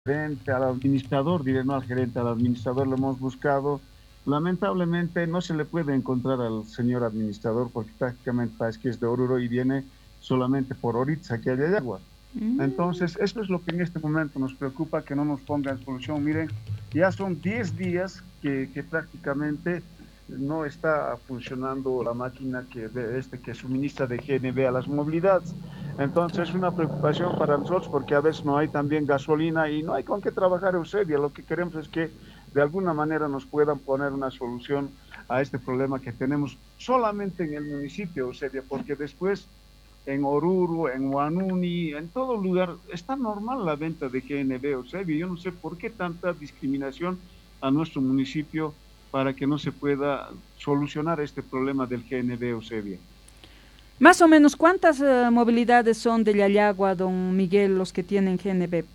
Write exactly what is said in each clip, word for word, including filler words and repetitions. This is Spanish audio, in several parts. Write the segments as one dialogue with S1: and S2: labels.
S1: gerente, al administrador, diré, no al gerente, al administrador lo hemos buscado. Lamentablemente no se le puede encontrar al señor administrador porque prácticamente parece que es de Oruro y viene solamente por Oritza, que hay agua.
S2: Mm.
S1: Entonces, eso es lo que en este momento nos preocupa, que no nos pongan solución. Miren, ya son diez días que, que prácticamente no está funcionando la máquina que, de este, que suministra de G N B a las movilidades. Entonces, es
S2: Claro.
S1: una preocupación para nosotros porque a veces no hay también gasolina y no hay con qué trabajar, Eusebia. Lo que queremos es que de alguna manera nos puedan poner una solución a este problema que tenemos solamente en el municipio, Eusebia, porque después en Oruro, en Huanuni, en todo lugar, está normal la venta de G N B, Eusebio. Yo no sé por qué tanta discriminación a nuestro municipio para que no se pueda solucionar este problema del G N B, Eusebio.
S2: Más o menos, ¿cuántas eh, movilidades son de Yayagua, don Miguel, los que tienen G N B?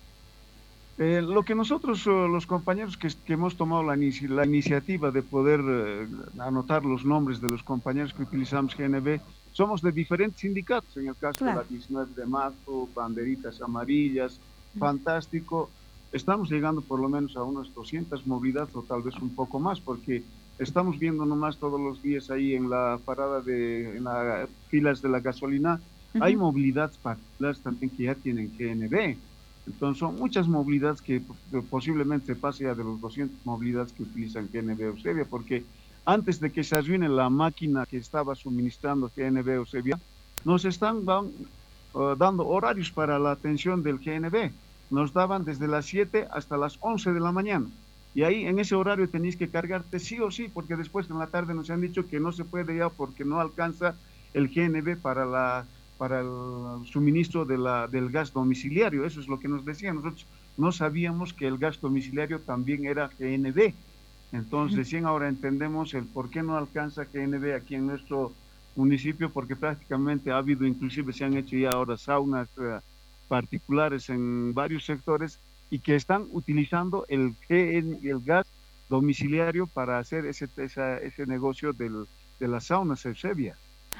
S1: Eh, lo que nosotros, uh, los compañeros que, que, hemos tomado la, inici la iniciativa de poder uh, anotar los nombres de los compañeros que utilizamos G N B, somos de diferentes sindicatos, en el caso de
S2: Claro.
S1: la diecinueve de marzo, Banderitas Amarillas, Fantástico, estamos llegando por lo menos a unas doscientas movilidades o tal vez un poco más, porque estamos viendo nomás todos los días ahí en la parada de, en las filas de la gasolina,
S2: Uh
S1: hay
S2: -huh.
S1: movilidades particulares también que ya tienen G N B. Entonces son muchas movilidades que posiblemente se pase ya de los doscientas movilidades que utilizan G N B Eusebia, porque antes de que se arruine la máquina que estaba suministrando G N B Eusebia, nos están dan, uh, dando horarios para la atención del G N B. Nos daban desde las siete hasta las once de la mañana. Y ahí en ese horario tenéis que cargarte sí o sí, porque después en la tarde nos han dicho que no se puede ya porque no alcanza el G N B para la para el suministro de la, del gas domiciliario. Eso es lo que nos decían. Nosotros no sabíamos que el gas domiciliario también era G N B. Entonces, recién ahora entendemos el por qué no alcanza G N B aquí en nuestro municipio, porque prácticamente ha habido, inclusive se han hecho ya ahora saunas uh, particulares en varios sectores y que están utilizando el, G N, el gas domiciliario para hacer ese, esa, ese negocio del, de las saunas, Eusebia.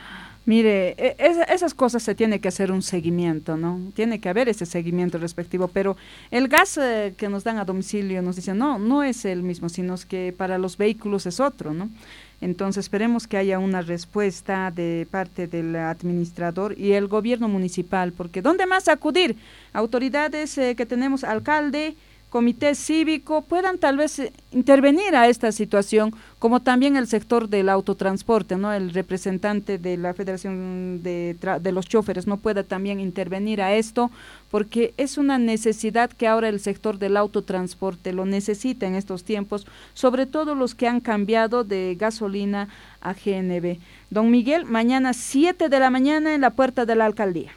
S2: Mire, e, es, esas cosas se tiene que hacer un seguimiento, ¿no? Tiene que haber ese seguimiento respectivo, pero el gas eh, que nos dan a domicilio nos dicen, no, no es el mismo, sino que para los vehículos es otro, ¿no? Entonces esperemos que haya una respuesta de parte del administrador y el gobierno municipal, porque ¿dónde más acudir? Autoridades eh, que tenemos, alcalde, comité cívico, puedan tal vez eh, intervenir a esta situación, como también el sector del autotransporte, ¿no? El representante de la Federación de, de los Choferes no pueda también intervenir a esto, porque es una necesidad que ahora el sector del autotransporte lo necesita en estos tiempos, sobre todo los que han cambiado de gasolina a G N B. Don Miguel, mañana siete de la mañana en la puerta de la alcaldía.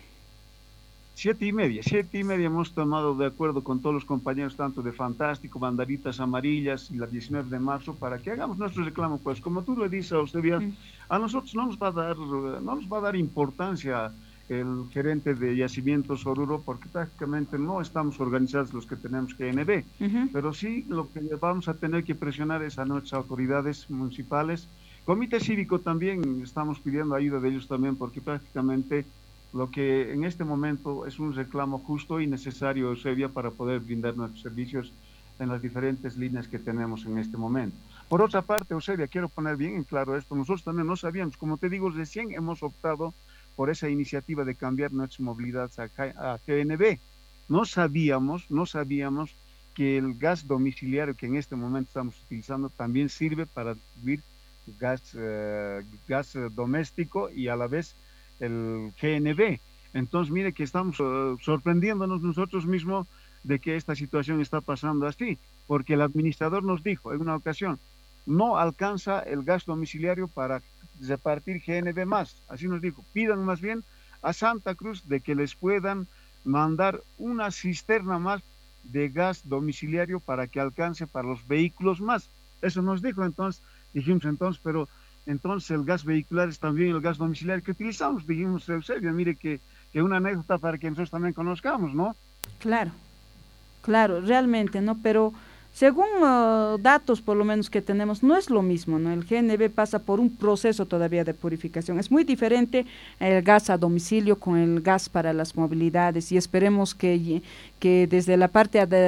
S1: Siete y media, siete y media hemos tomado de acuerdo con todos los compañeros, tanto de Fantástico, Banderitas Amarillas y la diecinueve de marzo, para que hagamos nuestro reclamo. Pues como tú le dices a usted, bien, a nosotros no nos va a dar, no nos va a dar importancia el gerente de Yacimientos Oruro, porque prácticamente no estamos organizados los que tenemos G N B, uh -huh. Pero sí lo que vamos a tener que presionar es a nuestras autoridades municipales. Comité cívico también, estamos pidiendo ayuda de ellos también, porque prácticamente lo que en este momento es un reclamo justo y necesario, Eusebia, para poder brindar nuestros servicios en las diferentes líneas que tenemos en este momento. Por otra parte, Eusebia, quiero poner bien en claro esto, nosotros también no sabíamos, como te digo, recién hemos optado por esa iniciativa de cambiar nuestra movilidad a, a G N B. No sabíamos, no sabíamos que el gas domiciliario que en este momento estamos utilizando también sirve para distribuir gas, eh, gas doméstico y a la vez el G N B. Entonces, mire que estamos uh, sorprendiéndonos nosotros mismos de que esta situación está pasando así, porque el administrador nos dijo en una ocasión, no alcanza el gas domiciliario para repartir G N B más, así nos dijo, pidan más bien a Santa Cruz de que les puedan mandar una cisterna más de gas domiciliario para que alcance para los vehículos más. Eso nos dijo, entonces, dijimos entonces, pero entonces el gas vehicular es también el gas domiciliario que utilizamos, dijimos, Eusebio, mire que, que una anécdota para que nosotros también conozcamos, ¿no?
S2: Claro, claro, realmente, ¿no? Pero según uh, datos por lo menos que tenemos, no es lo mismo, ¿no? El G N B pasa por un proceso todavía de purificación. Es muy diferente el gas a domicilio con el gas para las movilidades y esperemos que, que desde la parte de